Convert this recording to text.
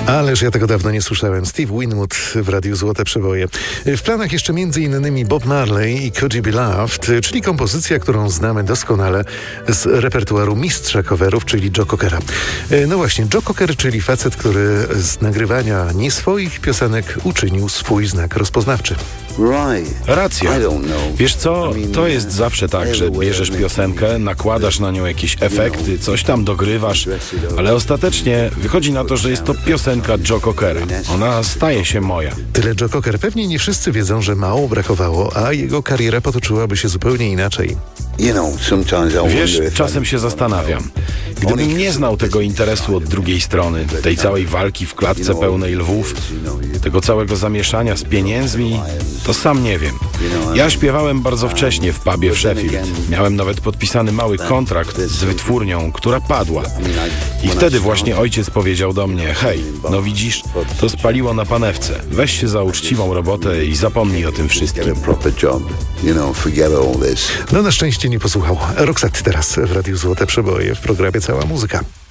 Ależ ja tego dawno nie słyszałem. Steve Winwood w Radiu Złote Przeboje. W planach jeszcze m.in. Bob Marley i Could You Be Loved, czyli kompozycja, którą znamy doskonale z repertuaru mistrza coverów, czyli Joe Cockera. No właśnie, Joe Cocker, czyli facet, który z nagrywania nie swoich piosenek uczynił swój znak rozpoznawczy. Racja. Wiesz co, to jest zawsze tak, że bierzesz piosenkę, nakładasz na nią jakieś efekty, coś tam dogrywasz, ale ostatecznie wychodzi na to, że jest to piosenka Joe Cockera. Ona staje się moja. Tyle Joe Cocker. Pewnie nie wszyscy wiedzą, że mało brakowało, a jego kariera potoczyłaby się zupełnie inaczej. Wiesz, czasem się zastanawiam. Gdybym nie znał tego interesu od drugiej strony, tej całej walki w klatce pełnej lwów, tego całego zamieszania z pieniędzmi, to sam nie wiem. Ja śpiewałem bardzo wcześnie w pubie w Sheffield. Miałem nawet podpisany mały kontrakt z wytwórnią, która padła. I wtedy właśnie ojciec powiedział do mnie: hej, no widzisz, to spaliło na panewce. Weź się za uczciwą robotę i zapomnij o tym wszystkim. No na szczęście nie posłuchał. Roxette teraz w Radiu Złote Przeboje w programie Cała Muzyka.